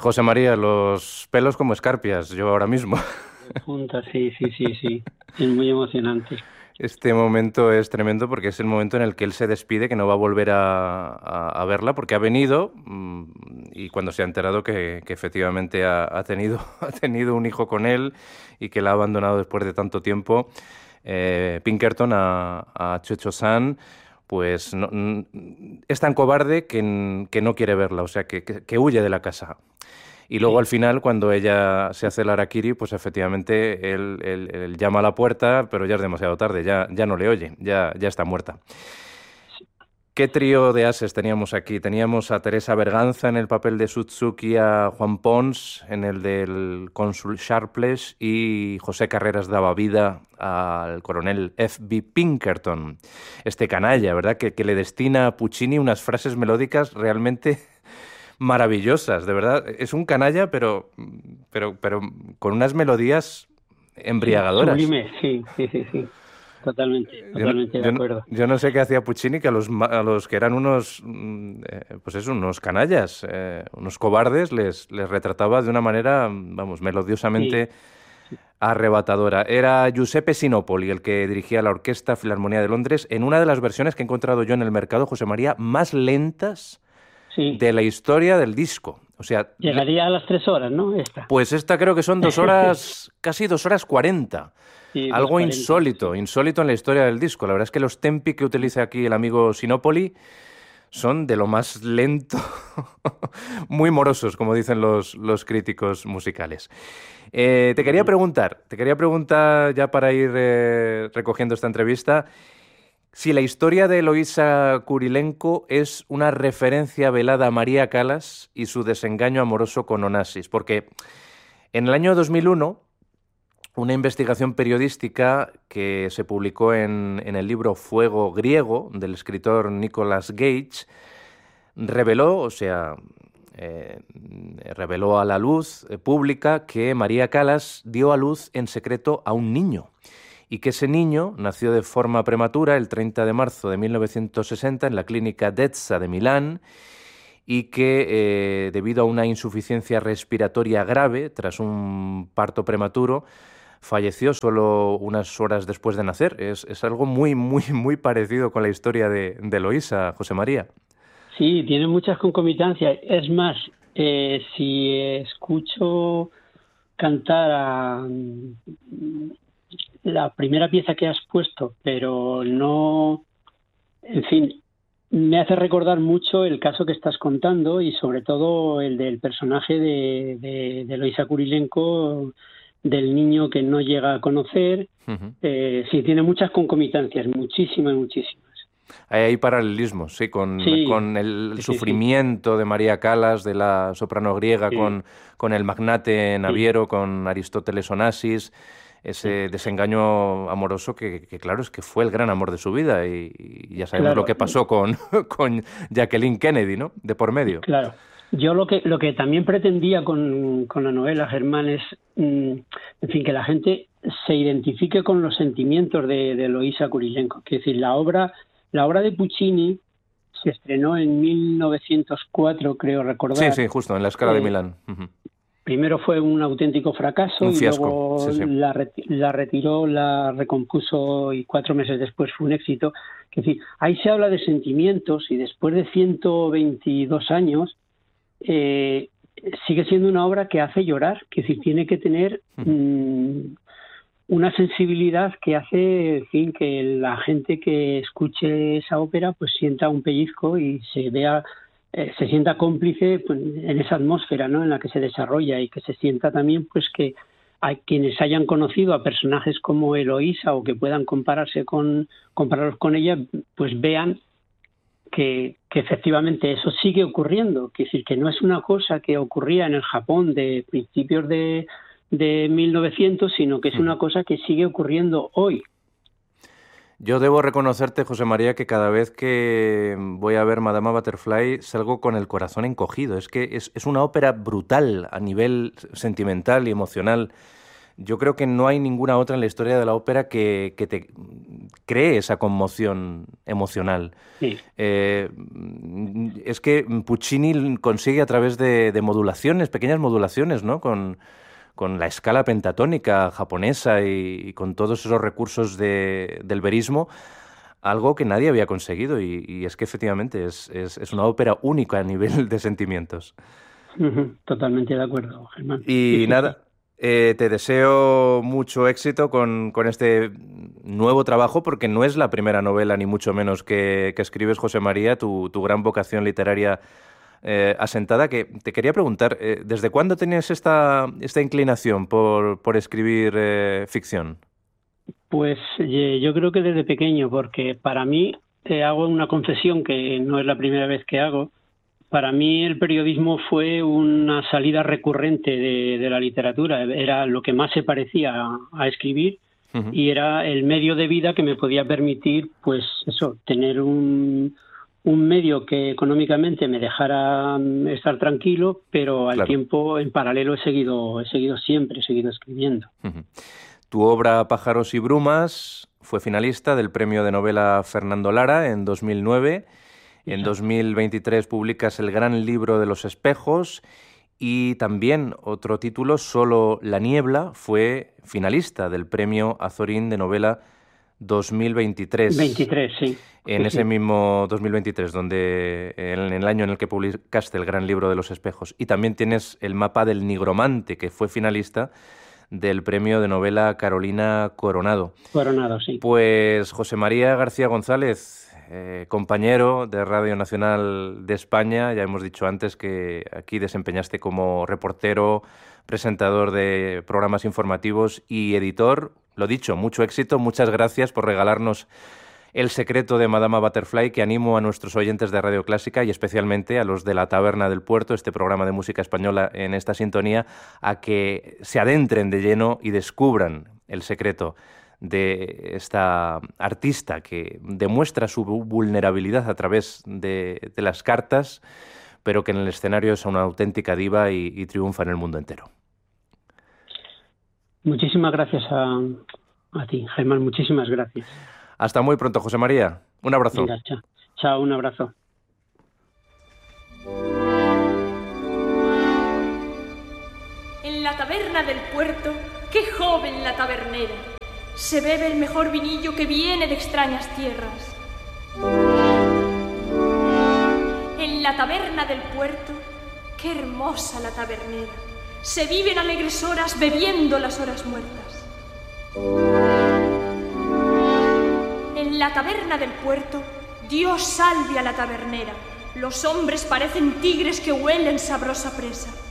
José María, los pelos como escarpias, yo ahora mismo. De punta, sí, sí, sí, sí. Es muy emocionante. Este momento es tremendo porque es el momento en el que él se despide, que no va a volver a verla porque ha venido y cuando se ha enterado que efectivamente ha tenido, ha tenido un hijo con él y que la ha abandonado después de tanto tiempo, Pinkerton a Checho San, pues es tan cobarde que no quiere verla, o sea, que huye de la casa. Y luego al Sí. final, cuando ella se hace el harakiri, pues efectivamente él llama a la puerta, pero ya es demasiado tarde, ya no le oye, ya está muerta. ¿Qué trío de ases teníamos aquí? Teníamos a Teresa Berganza en el papel de Sutsuki, a Juan Pons en el del cónsul Sharpless y José Carreras daba vida al coronel F.B. Pinkerton. Este canalla, ¿verdad? Que le destina a Puccini unas frases melódicas realmente maravillosas, de verdad. Es un canalla, pero con unas melodías embriagadoras. Sublime, sí, sí, sí, sí. Totalmente, Yo no, totalmente de yo no- acuerdo. yo no sé qué hacía Puccini, que a los que eran unos, pues eso, unos canallas, unos cobardes, les retrataba de una manera, vamos, Sí, melodiosamente arrebatadora. Era Giuseppe Sinopoli el que dirigía la Orquesta Filarmonía de Londres en una de las versiones que he encontrado yo en el mercado, José María, más lentas sí. de la historia del disco. O sea, Llegaría a las 3 horas, ¿no? Esta. pues esta creo que son 2 horas, casi 2 horas 40. Sí, dos Algo cuarenta, insólito, sí. insólito en la historia del disco. La verdad es que los tempi que utiliza aquí el amigo Sinopoli son de lo más lento, muy morosos, como dicen los críticos musicales. Ujú. Te quería preguntar ya para ir recogiendo esta entrevista, si la historia de Eloísa Kurilenko es una referencia velada a María Callas y su desengaño amoroso con Onassis, porque en el año 2001 una investigación periodística que se publicó en el libro Fuego griego del escritor Nicholas Gage reveló, o sea, eh, reveló a la luz pública que María Callas dio a luz en secreto a un niño y que ese niño nació de forma prematura el 30 de marzo de 1960 en la clínica Dezza de Milán y que debido a una insuficiencia respiratoria grave tras un parto prematuro falleció solo unas horas después de nacer. Es algo muy, muy, muy parecido con la historia de Eloísa, José María. Sí, tiene muchas concomitancias. Es más, si escucho cantar la primera pieza que has puesto, pero no, en fin, me hace recordar mucho el caso que estás contando y sobre todo el del personaje de Loisa Kurilenko, del niño que no llega a conocer. Ujú. Sí, tiene muchas concomitancias, muchísimas, muchísimas. Hay paralelismos, sí, Sí, con el sí, sí, sí, sufrimiento de María Callas, de la soprano griega, sí, con el magnate sí, naviero, con Aristóteles Onassis, sí. ese desengaño amoroso claro, es que fue el gran amor de su vida y ya sabemos lo Claro, que pasó con, con Jacqueline Kennedy, ¿no? De por medio. claro. Yo lo que también pretendía con la novela, Germán, es, en fin, que la gente se identifique con los sentimientos de Eloísa Kurilenko. Es decir, la obra de Puccini se estrenó en 1904, creo Sí, recordar. sí, justo, en la escala de Eh, Milán. Ujú. Primero fue un auténtico Un fracaso y fiasco, luego sí, sí. la retiró, la recompuso y 4 meses después fue un éxito. Es decir, ahí se habla de sentimientos y después de 122 años eh, sigue siendo una obra que hace llorar, que si tiene que tener Ujú. una sensibilidad que hace, en fin, que la gente que escuche esa ópera pues sienta un pellizco y se sienta cómplice pues, en esa atmósfera, ¿no? En la que se desarrolla y que se sienta también pues que hay quienes hayan conocido a personajes como Eloísa o que puedan compararlos con ella, pues vean que efectivamente eso sigue ocurriendo, que es decir, que no es una cosa que ocurría en el Japón de principios de 1900, sino que es Ujú. una cosa que sigue ocurriendo hoy. Yo debo reconocerte, José María, que cada vez que voy a ver Madama Butterfly salgo con el corazón encogido. Es que es una ópera brutal a nivel sentimental y emocional. yo creo que no hay ninguna otra en la historia de la ópera que te cree esa conmoción emocional. Sí. Es que Puccini consigue a través de modulaciones, pequeñas modulaciones, ¿no? Con la escala pentatónica japonesa y con todos esos recursos del verismo, algo que nadie había conseguido. Y es que efectivamente es una ópera única a nivel de sentimientos. Totalmente de acuerdo, Germán. Y nada, te deseo mucho éxito con este nuevo trabajo, porque no es la primera novela, ni mucho menos, que escribes, José María, tu gran vocación literaria asentada. Que te quería preguntar, ¿desde cuándo tenías esta inclinación por escribir ficción? Pues yo creo que desde pequeño, porque para mí, hago una confesión que no es la primera vez que hago. Para mí el periodismo fue una salida recurrente de la literatura. Era lo que más se parecía a escribir, y era el medio de vida que me podía permitir, pues eso, tener un medio que económicamente me dejara estar tranquilo, pero al tiempo, en paralelo, he seguido escribiendo. Tu obra Pájaros y Brumas fue finalista del Premio de Novela Fernando Lara en 2009. En 2023 publicas El gran libro de los espejos, y también otro título, Solo la niebla, fue finalista del Premio Azorín de Novela 2023. 23, sí. En ese mismo 2023, donde en el año en el que publicaste El gran libro de los espejos. Y también tienes El mapa del nigromante, que fue finalista del Premio de Novela Carolina Coronado. Coronado, sí. Pues José María García González, compañero de Radio Nacional de España, ya hemos dicho antes que aquí desempeñaste como reportero, presentador de programas informativos y editor. Lo dicho, mucho éxito, muchas gracias por regalarnos El secreto de Madama Butterfly, que animo a nuestros oyentes de Radio Clásica y especialmente a los de La Taberna del Puerto, este programa de música española en esta sintonía, a que se adentren de lleno y descubran el secreto de esta artista que demuestra su vulnerabilidad a través de las cartas, pero que en el escenario es una auténtica diva y triunfa en el mundo entero. Muchísimas gracias a ti, Germán, muchísimas gracias. Hasta muy pronto, José María. Un abrazo. Venga, chao, un abrazo. En la taberna del puerto, qué joven la tabernera. Se bebe el mejor vinillo que viene de extrañas tierras. En la taberna del puerto, qué hermosa la tabernera. Se viven alegres horas bebiendo las horas muertas. En la taberna del puerto, Dios salve a la tabernera. Los hombres parecen tigres que huelen sabrosa presa.